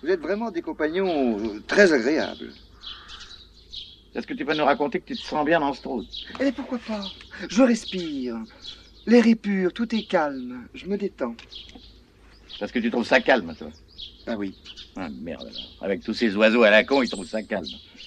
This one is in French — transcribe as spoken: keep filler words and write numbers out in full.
Vous êtes vraiment des compagnons très agréables. Est-ce que tu peux nous raconter que tu te sens bien dans ce trou? Et pourquoi pas? Je respire. L'air est pur, tout est calme. Je me détends. Parce que tu trouves ça calme, toi? Ah oui. Ah, merde alors. Avec tous ces oiseaux à la con, ils trouvent ça calme.